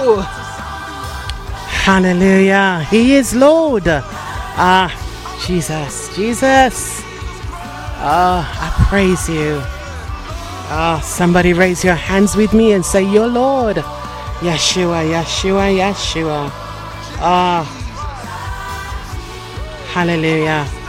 Woo! Hallelujah. He is Lord. Jesus. Jesus. I praise you. Somebody raise your hands with me and say, "You're Lord." Yeshua, Yeshua, Yeshua. Hallelujah.